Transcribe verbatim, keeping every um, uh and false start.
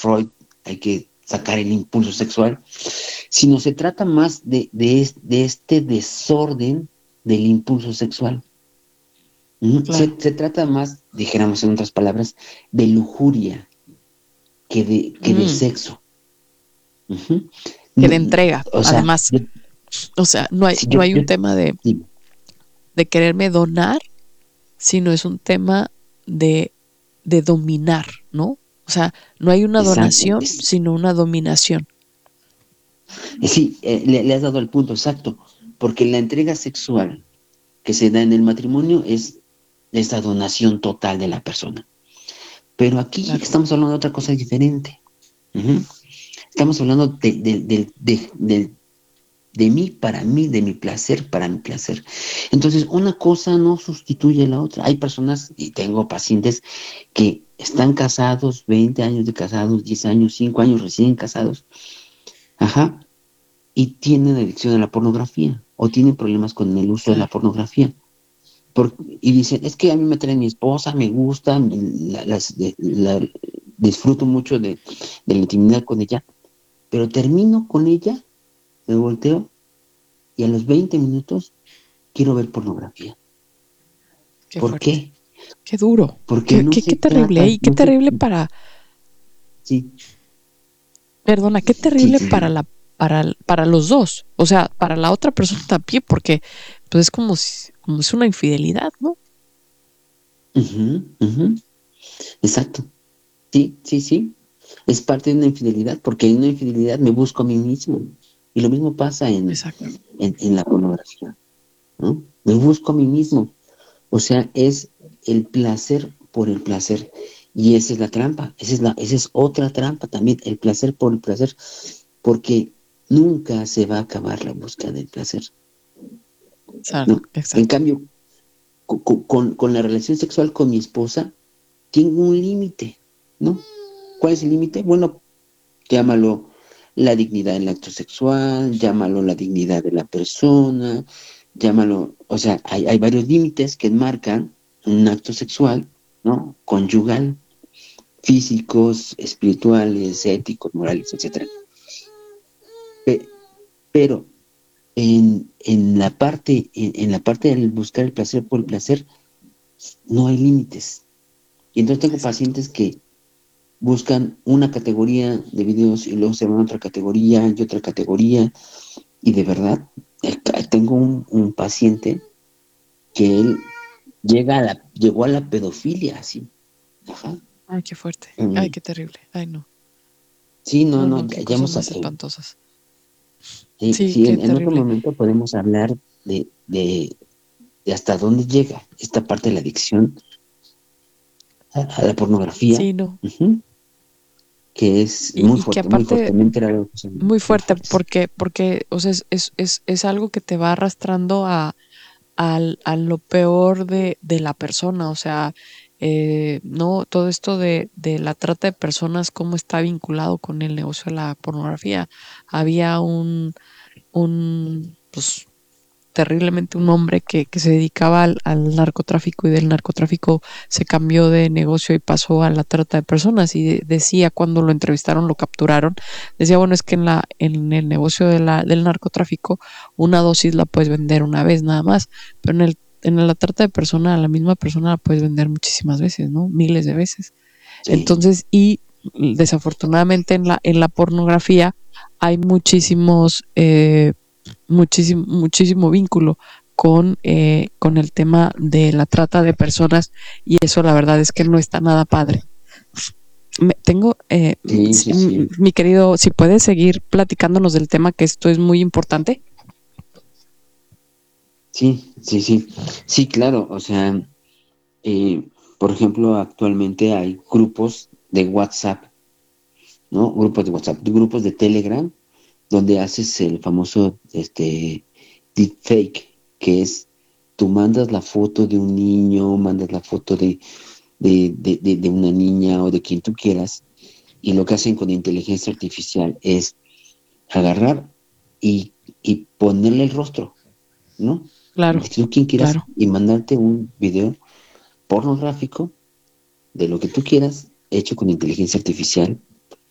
Freud, hay que sacar el impulso sexual, sino se trata más de, de, es- de este desorden del impulso sexual. ¿Mm? Se, Claro. se trata más, dijéramos en otras palabras, de lujuria que de, que de Mm, sexo. Ujú. que No, de entrega, o sea, además. yo, O sea, no hay, si no yo, hay yo un tema de, sí, de quererme donar, sino es un tema de, de dominar, ¿no? O sea, no hay una exacto, donación, es, sino una dominación. eh, sí, eh, le, le has dado el punto exacto, porque la entrega sexual que se da en el matrimonio es esa donación total de la persona. Pero aquí Claro. estamos hablando de otra cosa diferente. Ujú. Estamos hablando de, de, de, de, de, de mí para mí, de mi placer para mi placer. Entonces, una cosa no sustituye a la otra. Hay personas, y tengo pacientes, que están casados, veinte años de casados, diez años, cinco años recién casados, ajá, y tienen adicción a la pornografía o tienen problemas con el uso de la Claro. pornografía. Por- y dicen, es que a mí me trae mi esposa, me gusta, la, las- de- la- disfruto mucho de, de la intimidad con ella, pero termino con ella, me volteo y a los veinte minutos quiero ver pornografía. Qué ¿Por fuerte. qué? Qué duro. Porque Qué, no qué, se qué terrible. ¿Eh? trata, Y qué no se, terrible para, sí, perdona, qué sí, terrible sí, para la, para, para los dos. O sea, para la otra persona también, porque pues es como si, como es una infidelidad, ¿no? ujú, ujú, exacto, sí, sí, sí, es parte de una infidelidad, porque en una infidelidad me busco a mí mismo. Y lo mismo pasa en, Exacto. en, en la pornografía, ¿no? Me busco a mí mismo. O sea, es el placer por el placer. Y esa es la trampa, esa es la, esa es otra trampa también, el placer por el placer, porque nunca se va a acabar la búsqueda del placer, Claro, ¿no? En exacto. cambio, co- co- con, con la relación sexual con mi esposa, tengo un límite, ¿no? ¿Cuál es el límite? Bueno, llámalo la dignidad del acto sexual, llámalo la dignidad de la persona, llámalo, o sea, hay, hay varios límites que marcan un acto sexual, ¿no? Conyugal, físicos, espirituales, éticos, morales, etcétera. Pe- pero en, en la parte, en, en la parte del buscar el placer por el placer, no hay límites. Y entonces tengo Exacto. pacientes que buscan una categoría de videos y luego se van a otra categoría y otra categoría. Y de verdad, eh, tengo un, un paciente que él llega a la, llegó a la pedofilia, así. Ajá. Ay, qué fuerte. Ay, Mm, qué terrible. Ay, no. sí, no, No, no, no, ya, qué ya cosas hemos, más eh, espantosas. sí, Sí, sí, qué en, en otro terrible. momento podemos hablar de, de, de hasta dónde llega esta parte de la adicción a, a la pornografía, Sí, no. ujú, que es Y, muy y que fuerte, muy aparte, fuertemente era algo que son muy muy fuerte, fuertes. porque, porque, o sea, es, es, es, es algo que te va arrastrando a, al, a lo peor de, de la persona. O sea, eh, no, todo esto de, de la trata de personas, cómo está vinculado con el negocio de la pornografía. Había un, un, pues, terriblemente un hombre que, que se dedicaba al, al narcotráfico y del narcotráfico se cambió de negocio y pasó a la trata de personas y de- decía cuando lo entrevistaron, lo capturaron, decía, bueno, es que en la en el negocio de la, del narcotráfico una dosis la puedes vender una vez nada más, pero en el en la trata de personas, a la misma persona la puedes vender muchísimas veces, ¿no? Miles de veces. Sí, Entonces, y desafortunadamente en la, en la pornografía hay muchísimos eh, muchísimo, muchísimo vínculo con, eh, con el tema de la trata de personas y eso la verdad es que no está nada padre. Me, tengo, eh, sí, sí, sí, mi querido, si puedes seguir platicándonos del tema, que esto es muy importante. sí, sí, sí, sí, claro, o sea, eh, por ejemplo, actualmente hay grupos de WhatsApp, ¿no? Grupos de WhatsApp, grupos de Telegram, donde haces el famoso este, deepfake, que es tú mandas la foto de un niño, mandas la foto de, de, de, de, de una niña o de quien tú quieras, y lo que hacen con inteligencia artificial es agarrar y, y ponerle el rostro, ¿no? Claro, De tú quien quieras claro. y mandarte un video pornográfico de lo que tú quieras, hecho con inteligencia artificial